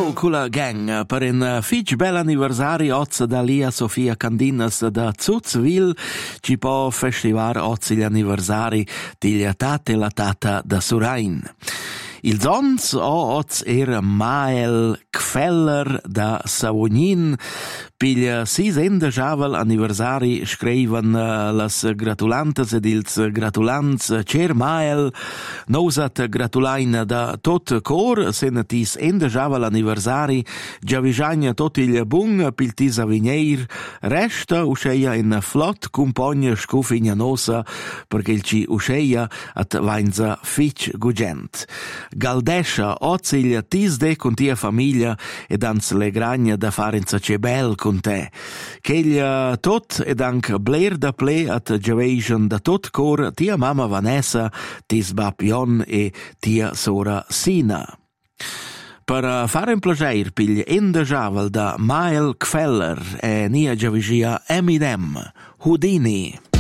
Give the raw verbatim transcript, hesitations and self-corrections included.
Ciao con la gang per un fitch bel anniversario oggi da Lia Sofia Candinas da Zuzwil ci può festivare oggi gli anniversari degli tata e la tata da Surain. Il zons o oggi era Mael Kfeller da Savognin. Piglia sis endejavel anniversari scriven las gratulantes ed ils gratulants cer Mael nosat gratulain da tot cor sen tis endejavel anniversari giavisagna tot il bung pil tis avigneir resta usceia in flott compagna scufigna nosa perché il ci usceia at vainza fitch gugent. Galdescia oggi il tis de con tia famiglia ed ans le gragna da farenza ce bel con te. Ch'eglia tot ed anche bler da ple at giaveision da tot cor tia mamma Vanessa, tis bap Jon e tia sora Sina. Per fare un placer pigl endejavel da Mael Kfeller e nia giavigia Eminem, Houdini.